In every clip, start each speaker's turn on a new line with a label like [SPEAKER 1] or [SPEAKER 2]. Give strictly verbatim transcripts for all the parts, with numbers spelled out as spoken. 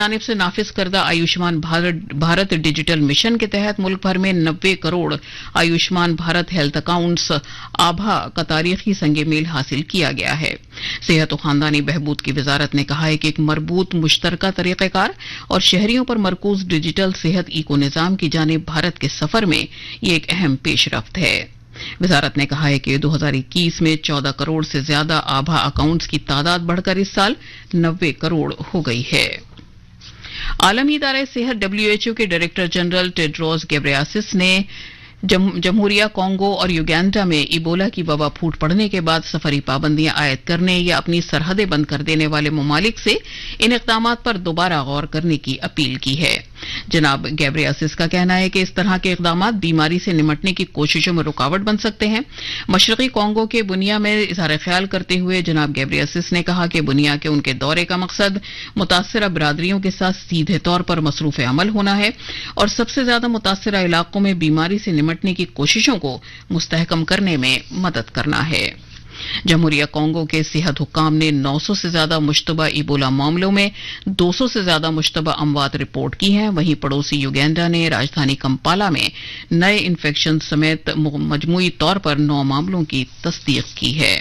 [SPEAKER 1] جانب سے نافذ کردہ آیوشمان بھارت بھارت ڈیجیٹل مشن کے تحت ملک بھر میں نوے crore Ayushman Bharat health accounts ABHA کا تاریخی سنگ میل حاصل کیا گیا ہے۔ صحت و خاندانی بہبود کی وزارت نے کہا ہے کہ ایک مربوط مشترکہ طریقہ کار اور شہریوں پر مرکوز ڈیجیٹل صحت ایکو نظام کی جانب بھارت کے سفر میں یہ ایک اہم پیش رفت ہے۔ وزارت نے کہا ہے کہ دو ہزار اکیس میں چودہ کروڑ سے زیادہ آبھا اکاؤنٹس کی تعداد بڑھ کر اس سال نوے کروڑ ہو گئی ہے۔ عالمی ادارہ صحت ڈبلیو ایچ او کے ڈائریکٹر جنرل ٹیڈروس گیبریاسس نے جمہوریہ کانگو اور یوگینڈا میں ایبولا کی وبا پھوٹ پڑنے کے بعد سفری پابندیاں عائد کرنے یا اپنی سرحدیں بند کر دینے والے ممالک سے ان اقدامات پر دوبارہ غور کرنے کی اپیل کی ہے۔ جناب گیبریاسس کا کہنا ہے کہ اس طرح کے اقدامات بیماری سے نمٹنے کی کوششوں میں رکاوٹ بن سکتے ہیں۔ مشرقی کانگو کے بنیا میں اظہار خیال کرتے ہوئے جناب گیبریاسس نے کہا کہ بنیا کے ان کے دورے کا مقصد متاثرہ برادریوں کے ساتھ سیدھے طور پر مصروف عمل ہونا ہے اور سب سے زیادہ متاثرہ علاقوں میں بیماری سے نمٹنے کی کوششوں کو مستحکم کرنے میں مدد کرنا ہے۔ جمہوریہ کانگو کے صحت حکام نے نو سو سے زیادہ مشتبہ ایبولا معاملوں میں دو سو سے زیادہ مشتبہ اموات رپورٹ کی ہیں، وہیں پڑوسی یوگینڈا نے راجدھانی کمپالا میں نئے انفیکشن سمیت مجموعی طور پر نو معاملوں کی تصدیق کی ہے۔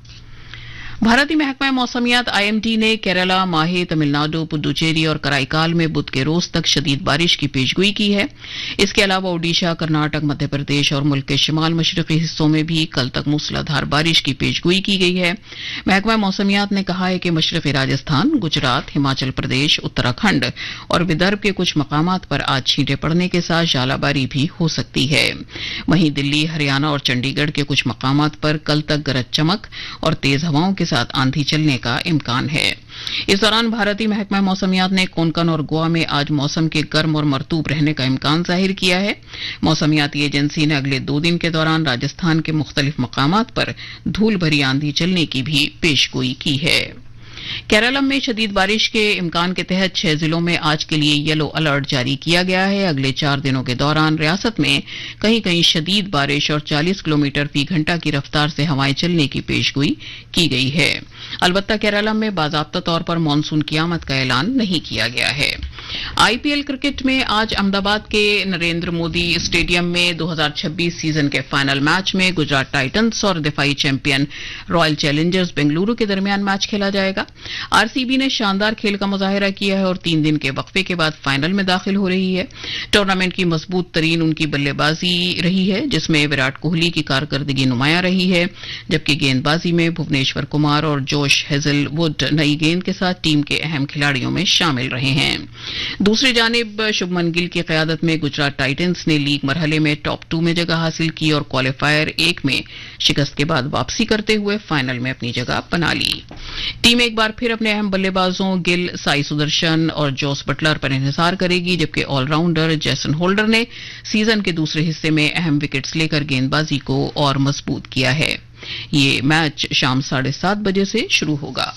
[SPEAKER 1] بھارتی محکمہ موسمیات آئی ایم ڈی نے کیرلا، ماہے، تمل ناڈو، پڈوچیری اور کرائی میں بدھ کے روز تک شدید بارش کی پیشگوئی کی ہے۔ اس کے علاوہ اوڈیشہ، کرناٹک، مدھیہ پردیش اور ملک کے شمال مشرقی حصوں میں بھی کل تک موسلا دھار بارش کی پیشگوئی کی گئی ہے۔ محکمہ موسمیات نے کہا ہے کہ مشرقی راجستھان، گجرات، ہماچل پردیش، اتراکھنڈ اور ودربھ کے کچھ مقامات پر آج چھینٹیں پڑنے کے ساتھ ژالہ باری بھی ہو سکتی ہے۔ وہیں دلی، ہریانہ اور چنڈی گڑھ کے کچھ مقامات پر کل تک گرج چمک اور تیز ہواؤں کے ساتھ آندھی چلنے کا امکان ہے۔ اس دوران بھارتی محکمہ موسمیات نے کونکن اور گوا میں آج موسم کے گرم اور مرطوب رہنے کا امکان ظاہر کیا ہے۔ موسمیاتی ایجنسی نے اگلے دو دن کے دوران راجستھان کے مختلف مقامات پر دھول بھری آندھی چلنے کی بھی پیشگوئی کی ہے۔ کیرالم میں شدید بارش کے امکان کے تحت چھ ضلعوں میں آج کے لیے یلو الرٹ جاری کیا گیا ہے۔ اگلے چار دنوں کے دوران ریاست میں کہیں کہیں شدید بارش اور چالیس کلومیٹر فی گھنٹہ کی رفتار سے ہوائیں چلنے کی پیشگوئی کی گئی ہے۔ البتہ کیرالم میں باضابطہ طور پر مانسون کی آمد کا اعلان نہیں کیا گیا ہے۔ آئی پی ایل کرکٹ میں آج احمد آباد کے نریندر مودی اسٹیڈیم میں دو ہزار چھبیس سیزن کے فائنل میچ میں گجرات ٹائٹنز اور دفاعی چیمپئن رائل چیلنجرز بنگلورو کے درمیان میچ کھیلا جائے گا۔ آر سی بی نے شاندار کھیل کا مظاہرہ کیا ہے اور تین دن کے وقفے کے بعد فائنل میں داخل ہو رہی ہے۔ ٹورنامنٹ کی مضبوط ترین ان کی بلے بازی رہی ہے جس میں وراٹ کوہلی کی کارکردگی نمایاں رہی ہے، جبکہ گیند بازی میں بھونیشور کمار اور جوش ہیزل وڈ نئی گیند کے ساتھ ٹیم کے اہم کھلاڑیوں میں شامل رہے ہیں۔ دوسری جانب شبمن گل کی قیادت میں گجرات ٹائٹنز نے لیگ مرحلے میں ٹاپ ٹو میں جگہ حاصل کی اور کوالیفائر ایک میں شکست کے بعد واپسی کرتے ہوئے فائنل میں اپنی جگہ بنا لی۔ ٹیم ایک بار پھر اپنے اہم بلے بازوں گل، سائی سدرشن اور جوس بٹلر پر انحصار کرے گی، جبکہ آل راؤنڈر جیسن ہولڈر نے سیزن کے دوسرے حصے میں اہم وکٹس لے کر گیند بازی کو اور مضبوط کیا ہے۔ یہ میچ شام ساڑھے سات بجے سے شروع ہوگا۔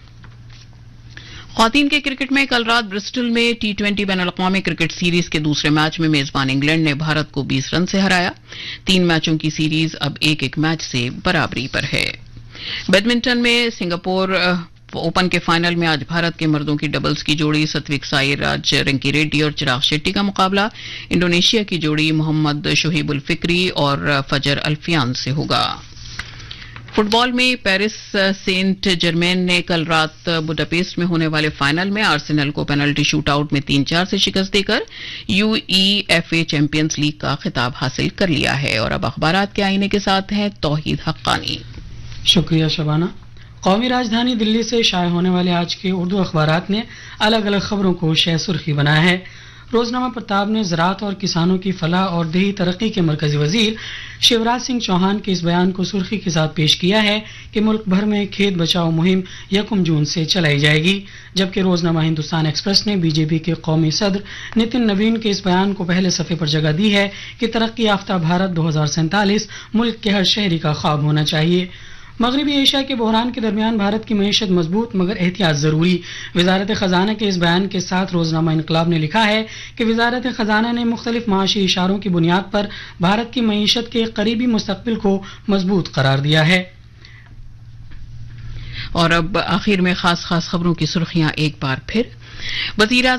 [SPEAKER 1] خواتین کے کرکٹ میں کل رات برسٹل میں ٹی ٹوینٹی بین الاقوامی کرکٹ سیریز کے دوسرے میچ میں میزبان انگلینڈ نے بھارت کو بیس رن سے ہرایا۔ تین میچوں کی سیریز اب ایک ایک میچ سے برابری پر ہے۔ بیڈمنٹن میں سنگاپور اوپن کے فائنل میں آج بھارت کے مردوں کی ڈبلز کی جوڑی ستوک سائی راج رنکی ریڈی اور چراغ شیٹی کا مقابلہ انڈونیشیا کی جوڑی محمد شہیب الفکری اور فجر الفیان سے ہوگا۔ فٹ بال میں پیرس سینٹ جرمین نے کل رات بڈاپیسٹ میں ہونے والے فائنل میں آرسنل کو پینلٹی شوٹ آؤٹ میں تین چار سے شکست دے کر U E F A champions league کا خطاب حاصل کر لیا ہے۔ اور اب اخبارات کے آئینے کے ساتھ ہیں توحید حقانی۔
[SPEAKER 2] شکریہ شبانہ۔ قومی راجدھانی دلی سے شائع ہونے والے آج کے اردو اخبارات نے الگ الگ خبروں کو شہ سرخی بنایا ہے۔ روزنامہ پرتاب نے زراعت اور کسانوں کی فلاح اور دیہی ترقی کے مرکزی وزیر شیوراج سنگھ چوہان کے اس بیان کو سرخی کے ساتھ پیش کیا ہے کہ ملک بھر میں کھیت بچاؤ مہم یکم جون سے چلائی جائے گی، جبکہ روزنامہ ہندوستان ایکسپریس نے بی جے پی کے قومی صدر نتن نوین کے اس بیان کو پہلے صفحے پر جگہ دی ہے کہ ترقی یافتہ بھارت دو ہزار سینتالیس ملک کے ہر شہری کا خواب ہونا چاہیے۔ مغربی ایشیا کے بحران کے درمیان بھارت کی معیشت مضبوط مگر احتیاط ضروری۔ وزارت خزانہ کے اس بیان کے ساتھ روزنامہ انقلاب نے لکھا ہے کہ وزارت خزانہ نے مختلف معاشی اشاروں کی بنیاد پر بھارت کی معیشت کے قریبی مستقبل کو مضبوط قرار دیا ہے۔
[SPEAKER 1] اور اب آخر میں خاص خاص خبروں کی سرخیاں ایک بار پھر۔ वज़ीर